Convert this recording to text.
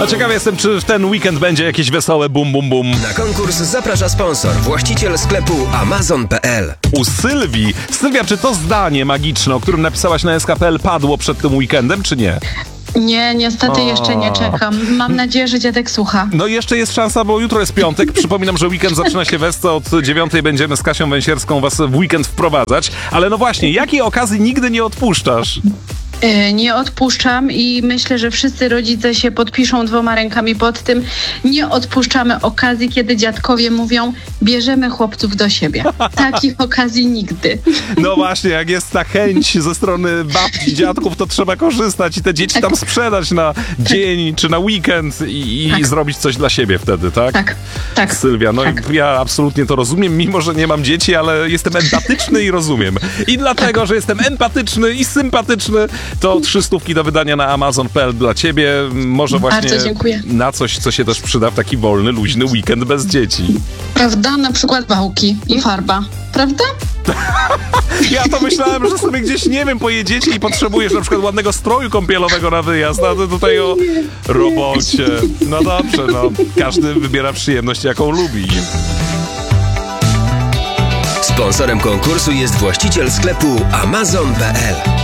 A ciekawy jestem, czy w ten weekend będzie jakieś wesołe bum bum bum. Na konkurs zaprasza sponsor, właściciel sklepu Amazon.pl. U Sylwii. Sylwia, czy to zdanie magiczne, o którym napisałaś na SK.pl, padło przed tym weekendem, czy nie? Nie, niestety jeszcze nie czekam. Mam nadzieję, że dziadek słucha. No jeszcze jest szansa, bo jutro jest piątek. Przypominam, że weekend zaczyna się we od 9:00 będziemy z Kasią Węsierską was w weekend wprowadzać. Ale no właśnie, jakiej okazji nigdy nie odpuszczasz? Nie odpuszczam i myślę, że wszyscy rodzice się podpiszą 2 rękami pod tym. Nie odpuszczamy okazji, kiedy dziadkowie mówią, bierzemy chłopców do siebie. Takich okazji nigdy. No właśnie, jak jest ta chęć ze strony babci, dziadków, to trzeba korzystać i te dzieci tam sprzedać na dzień czy na weekend i zrobić coś dla siebie wtedy, tak? Tak. Sylwia, no ja absolutnie to rozumiem, mimo że nie mam dzieci, ale jestem empatyczny i rozumiem. I dlatego, że jestem empatyczny i sympatyczny, to 300 do wydania na Amazon.pl dla ciebie. Może właśnie bardzo dziękuję. Na coś, co się też przyda w taki wolny, luźny weekend bez dzieci. Prawda? Na przykład wałki i farba. Prawda? Ja to myślałem, że sobie gdzieś, nie wiem, pojedziecie i potrzebujesz na przykład ładnego stroju kąpielowego na wyjazd, a ty tutaj o robocie. No dobrze, no. Każdy wybiera przyjemność, jaką lubi. Sponsorem konkursu jest właściciel sklepu Amazon.pl.